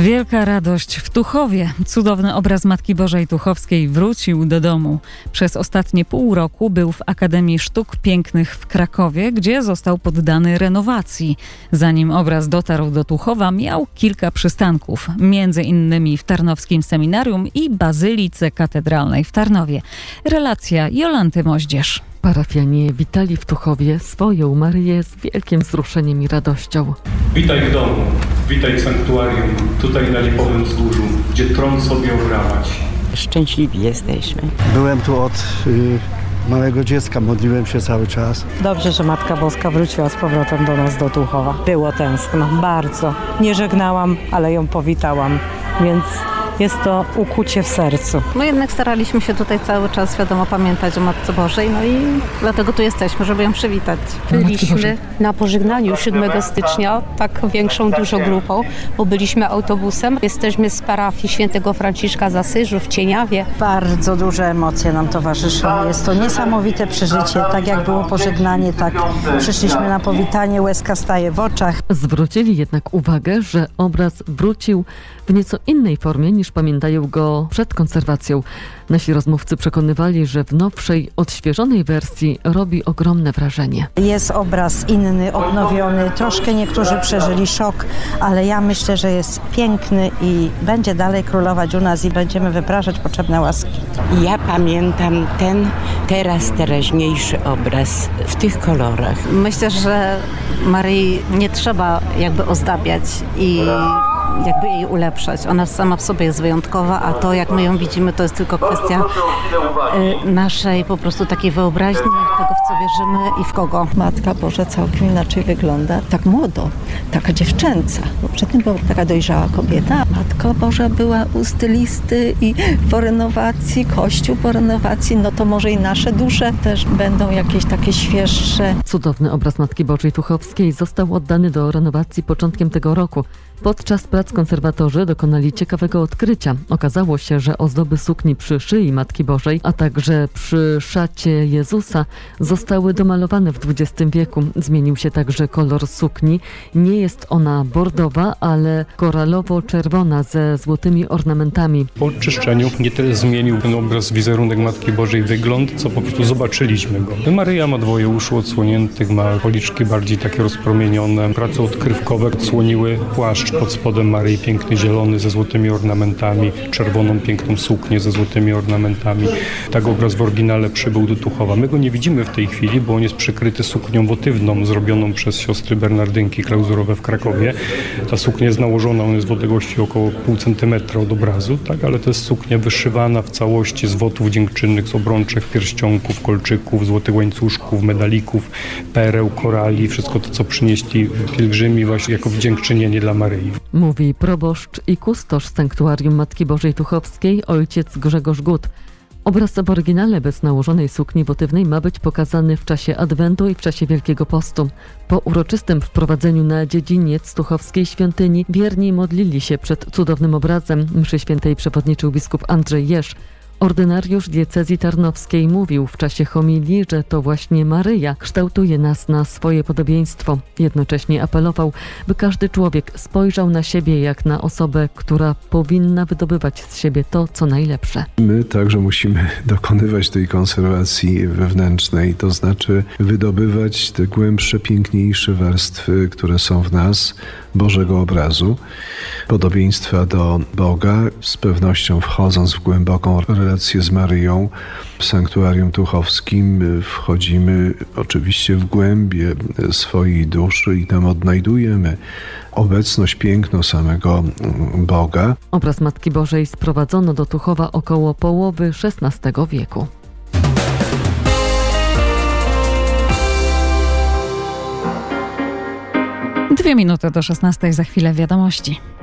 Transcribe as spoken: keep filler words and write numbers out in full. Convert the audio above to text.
Wielka radość w Tuchowie. Cudowny obraz Matki Bożej Tuchowskiej wrócił do domu. Przez ostatnie pół roku był w Akademii Sztuk Pięknych w Krakowie, gdzie został poddany renowacji. Zanim obraz dotarł do Tuchowa, miał kilka przystanków, między innymi w Tarnowskim Seminarium i Bazylice Katedralnej w Tarnowie. Relacja Jolanty Moździerz. Parafianie witali w Tuchowie swoją Maryję z wielkim wzruszeniem i radością. Witaj w domu, witaj w sanktuarium, tutaj na Lipowym Wzgórzu, gdzie tron sobie obrałaś. Szczęśliwi jesteśmy. Byłem tu od y, małego dziecka, modliłem się cały czas. Dobrze, że Matka Boska wróciła z powrotem do nas, do Tuchowa. Było tęskno, bardzo. Nie żegnałam, ale ją powitałam, więc jest to ukucie w sercu. No jednak staraliśmy się tutaj cały czas, wiadomo, pamiętać o Matce Bożej, no i dlatego tu jesteśmy, żeby ją przywitać. Byliśmy na pożegnaniu siódmego stycznia, tak większą, dużą grupą, bo byliśmy autobusem. Jesteśmy z parafii świętego Franciszka z Asyżu w Cieniawie. Bardzo duże emocje nam towarzyszą. Jest to niesamowite przeżycie. Tak jak było pożegnanie, tak przyszliśmy na powitanie, łezka staje w oczach. Zwrócili jednak uwagę, że obraz wrócił w nieco innej formie niż pamiętają go przed konserwacją. Nasi rozmówcy przekonywali, że w nowszej, odświeżonej wersji robi ogromne wrażenie. Jest obraz inny, odnowiony. Troszkę niektórzy przeżyli szok, ale ja myślę, że jest piękny i będzie dalej królować u nas i będziemy wypraszać potrzebne łaski. Ja pamiętam ten teraz teraźniejszy obraz w tych kolorach. Myślę, że Maryi nie trzeba jakby ozdabiać i jakby jej ulepszać. Ona sama w sobie jest wyjątkowa, a to, jak my ją widzimy, to jest tylko kwestia y, naszej po prostu takiej wyobraźni, tego, w co wierzymy i w kogo. Matka Boża całkiem inaczej wygląda, tak młodo, taka dziewczęca, bo przedtem była taka dojrzała kobieta. Matka Boża była u stylisty i po renowacji, Kościół po renowacji, no to może i nasze dusze też będą jakieś takie świeższe. Cudowny obraz Matki Bożej Tuchowskiej został oddany do renowacji początkiem tego roku. Podczas prac konserwatorzy dokonali ciekawego odkrycia. Okazało się, że ozdoby sukni przy szyi Matki Bożej, a także przy szacie Jezusa zostały domalowane w dwudziestym wieku. Zmienił się także kolor sukni. Nie jest ona bordowa, ale koralowo-czerwona ze złotymi ornamentami. Po oczyszczeniu nie tyle zmienił ten obraz, wizerunek Matki Bożej, wygląd, co po prostu zobaczyliśmy go. Maryja ma dwoje uszu odsłoniętych, ma policzki bardziej takie rozpromienione. Prace odkrywkowe odsłoniły płaszcz pod spodem Maryi, piękny zielony ze złotymi ornamentami, czerwoną piękną suknię ze złotymi ornamentami. Tak obraz w oryginale przybył do Tuchowa. My go nie widzimy w tej chwili, bo on jest przykryty suknią wotywną, zrobioną przez siostry Bernardynki klauzurowe w Krakowie. Ta suknia jest nałożona, ona jest w odległości około pół centymetra od obrazu, tak, ale to jest suknia wyszywana w całości z wotów dziękczynnych, z obrączek, pierścionków, kolczyków, złotych łańcuszków, medalików, pereł, korali, wszystko to, co przynieśli pielgrzymi właśnie jako dziękczynienie dla Maryi. Mówi proboszcz i kustosz sanktuarium Matki Bożej Tuchowskiej, ojciec Grzegorz Gut. Obraz w oryginale bez nałożonej sukni wotywnej ma być pokazany w czasie Adwentu i w czasie Wielkiego Postu. Po uroczystym wprowadzeniu na dziedziniec Tuchowskiej świątyni wierni modlili się przed cudownym obrazem. Mszy świętej przewodniczył biskup Andrzej Jerz. Ordynariusz diecezji tarnowskiej mówił w czasie homilii, że to właśnie Maryja kształtuje nas na swoje podobieństwo. Jednocześnie apelował, by każdy człowiek spojrzał na siebie jak na osobę, która powinna wydobywać z siebie to, co najlepsze. My także musimy dokonywać tej konserwacji wewnętrznej, to znaczy wydobywać te głębsze, piękniejsze warstwy, które są w nas, Bożego obrazu, podobieństwa do Boga, z pewnością wchodząc w głęboką relację z Maryją. W sanktuarium tuchowskim wchodzimy oczywiście w głębie swojej duszy i tam odnajdujemy obecność, piękno samego Boga. Obraz Matki Bożej sprowadzono do Tuchowa około połowy szesnastego wieku. Dwie minuty do szesnastej, za chwilę wiadomości.